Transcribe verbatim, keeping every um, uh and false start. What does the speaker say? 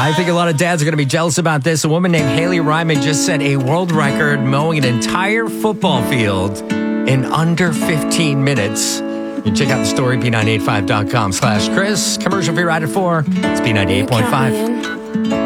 I think a lot of dads are going to be jealous about this. A woman named Haley Ryman just set a world record mowing an entire football field in under fifteen minutes. You can check out the story, b nine eight five dot com slash Chris. Commercial free right at four. It's B ninety-eight point five.